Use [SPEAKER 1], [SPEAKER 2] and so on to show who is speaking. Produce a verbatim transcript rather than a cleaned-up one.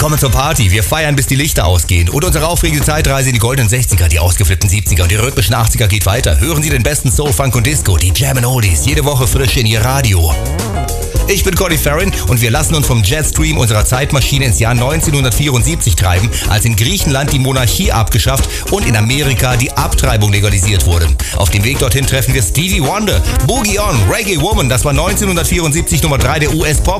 [SPEAKER 1] Willkommen zur Party. Wir feiern, bis die Lichter ausgehen. Und unsere aufregende Zeitreise in die goldenen sechziger, die ausgeflippten siebziger und die rhythmischen achtziger geht weiter. Hören Sie den besten Soul, Funk und Disco, die Jam and Oldies, jede Woche frisch in Ihr Radio. Ich bin Conny Farron und wir lassen uns vom Jetstream unserer Zeitmaschine ins Jahr neunzehnhundertvierundsiebzig treiben, als in Griechenland die Monarchie abgeschafft und in Amerika die Abtreibung legalisiert wurde. Auf dem Weg dorthin treffen wir Stevie Wonder, Boogie On, Reggae Woman, das war neunzehnhundertvierundsiebzig Nummer drei der U S-Pop